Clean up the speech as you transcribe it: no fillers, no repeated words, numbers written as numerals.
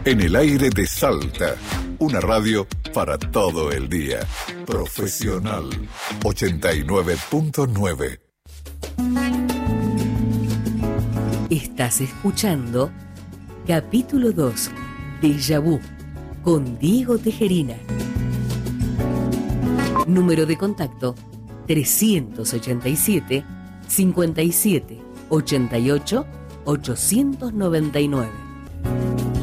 En el aire de Salta, una radio para todo el día. Profesional 89.9. Estás escuchando capítulo 2, Déjà Vu, con Diego Tejerina. Número de contacto 387 57 88 899.